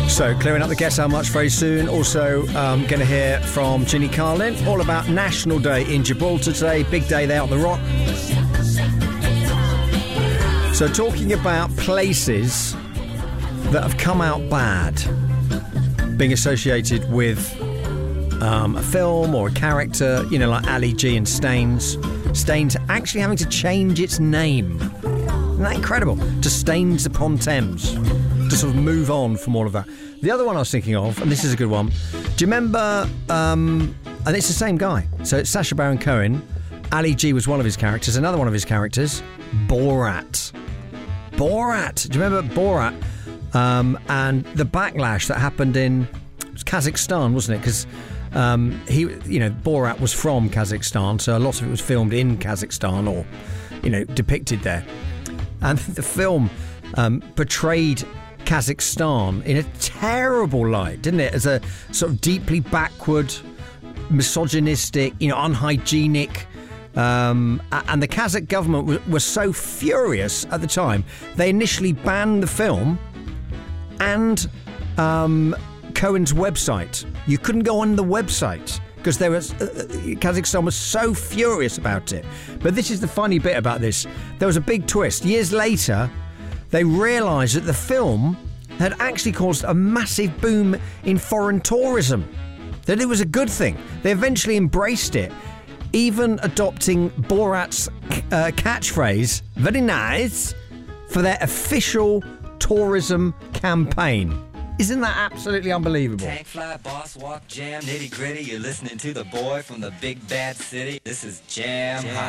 So, clearing up the Guess How Much very soon. Also, going to hear from Ginny Carlin all about National Day in Gibraltar today. Big day there on the Rock. So, talking about places that have come out bad, being associated with a film or a character, you know, like Ali G and Staines. Staines actually having to change its name. Isn't that incredible? To Staines upon Thames. To sort of move on from all of that. The other one I was thinking of, and this is a good one. Do you remember, and it's the same guy. So it's Sacha Baron Cohen. Ali G was one of his characters. Another one of his characters, Borat. Borat. Do you remember Borat? And the backlash that happened in Kazakhstan, wasn't it? Because Borat was from Kazakhstan, so a lot of it was filmed in Kazakhstan or, depicted there. And the film portrayed Kazakhstan in a terrible light, didn't it? As a sort of deeply backward, misogynistic, unhygienic. And the Kazakh government was so furious at the time, they initially banned the film and Cohen's website. You couldn't go on the website because Kazakhstan was so furious about it. But this is the funny bit about this. There was a big twist. Years later, they realised that the film had actually caused a massive boom in foreign tourism, that it was a good thing. They eventually embraced it, even adopting Borat's catchphrase, very nice, for their official tourism campaign. Isn't that absolutely unbelievable? Tank fly, boss walk, jam, nitty gritty. You're listening to the boy from the big bad city. This is Jam Hot.